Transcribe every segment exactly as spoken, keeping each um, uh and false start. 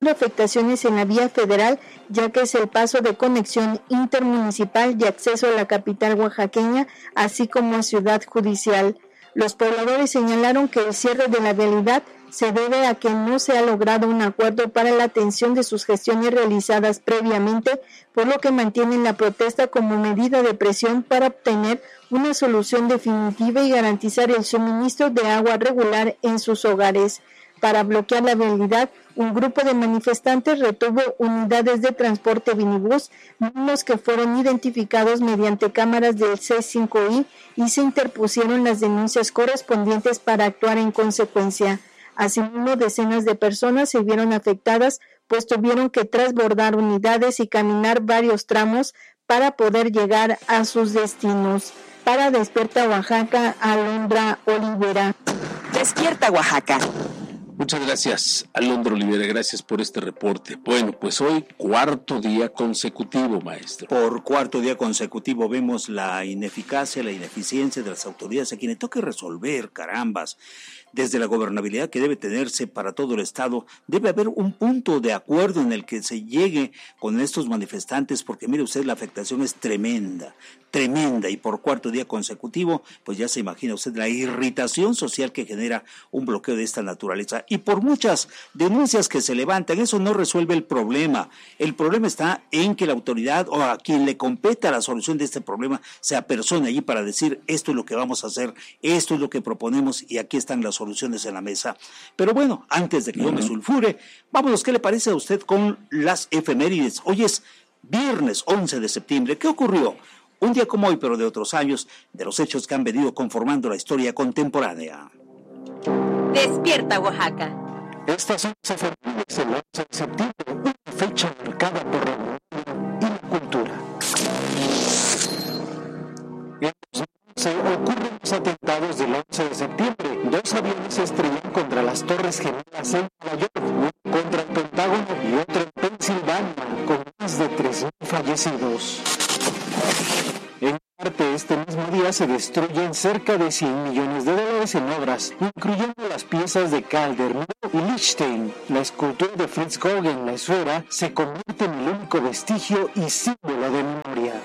afectaciones en la vía federal, ya que es el paso de conexión intermunicipal y acceso a la capital oaxaqueña, así como a Ciudad Judicial. Los pobladores señalaron que el cierre de la vialidad se debe a que no se ha logrado un acuerdo para la atención de sus gestiones realizadas previamente, por lo que mantienen la protesta como medida de presión para obtener una solución definitiva y garantizar el suministro de agua regular en sus hogares. Para bloquear la vialidad, un grupo de manifestantes retuvo unidades de transporte minibús, mismos que fueron identificados mediante cámaras del C cinco I y se interpusieron las denuncias correspondientes para actuar en consecuencia. Asimismo, decenas de personas se vieron afectadas, pues tuvieron que transbordar unidades y caminar varios tramos para poder llegar a sus destinos. Para Despierta Oaxaca, Alondra Olivera. Despierta Oaxaca. Muchas gracias, Alondra Olivera, gracias por este reporte. Bueno, pues hoy cuarto día consecutivo, maestro. Por cuarto día consecutivo vemos la ineficacia, la ineficiencia de las autoridades a quienes toque resolver, carambas. Desde la gobernabilidad que debe tenerse para todo el Estado, debe haber un punto de acuerdo en el que se llegue con estos manifestantes, porque mire usted, la afectación es tremenda, tremenda, y por cuarto día consecutivo, pues ya se imagina usted la irritación social que genera un bloqueo de esta naturaleza. Y por muchas denuncias que se levantan, eso no resuelve el problema. El problema está en que la autoridad o a quien le competa la solución de este problema se apersone allí para decir, esto es lo que vamos a hacer, esto es lo que proponemos y aquí están las soluciones en la mesa. Pero bueno, antes de que yo me sulfure, vámonos, ¿qué le parece a usted con las efemérides? Hoy es viernes once de septiembre. ¿Qué ocurrió? Un día como hoy, pero de otros años, de los hechos que han venido conformando la historia contemporánea. Despierta Oaxaca. Estas son las efemérides del once de septiembre, una fecha marcada por la memoria y la cultura. En dos mil once ocurren los atentados del once de septiembre. Dos aviones se estrellan contra las Torres Gemelas en Nueva York, uno contra el Pentágono y otro en Pensilvania, con más de tres mil fallecidos. En parte, este mismo día se destruyen cerca de cien millones de dólares en obras, incluyendo las piezas de Calder y Lichtenstein. La escultura de Fritz Gauguin, la esfera, se convierte en el único vestigio y símbolo de memoria.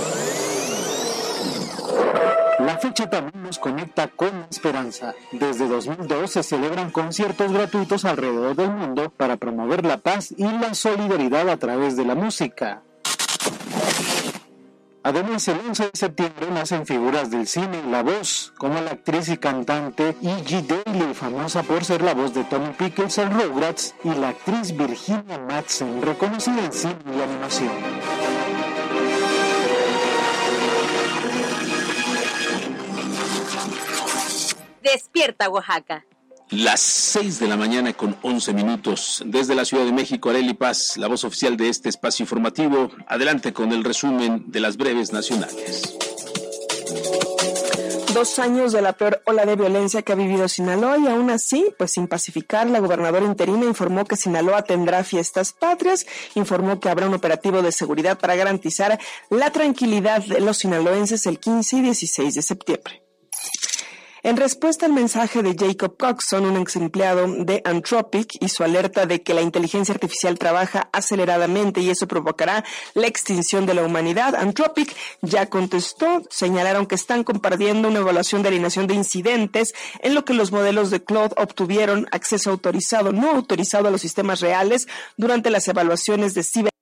La fecha también nos conecta con la esperanza. Desde dos mil dos se celebran conciertos gratuitos alrededor del mundo para promover la paz y la solidaridad a través de la música. Además, el once de septiembre nacen figuras del cine y la voz, como la actriz y cantante E G Daily, famosa por ser la voz de Tommy Pickles en Rugrats, y la actriz Virginia Madsen, reconocida en cine y animación. Despierta Oaxaca. Las seis de la mañana con once minutos. Desde la Ciudad de México, Arely Paz, la voz oficial de este espacio informativo. Adelante con el resumen de las breves nacionales. Dos años de la peor ola de violencia que ha vivido Sinaloa y aún así, pues sin pacificar, la gobernadora interina informó que Sinaloa tendrá fiestas patrias, informó que habrá un operativo de seguridad para garantizar la tranquilidad de los sinaloenses el quince y dieciséis de septiembre. En respuesta al mensaje de Jacob Coxon, un ex empleado de Anthropic, y su alerta de que la inteligencia artificial trabaja aceleradamente y eso provocará la extinción de la humanidad, Anthropic ya contestó. Señalaron que están compartiendo una evaluación de alineación de incidentes en lo que los modelos de Claude obtuvieron acceso autorizado, no autorizado a los sistemas reales durante las evaluaciones de ciber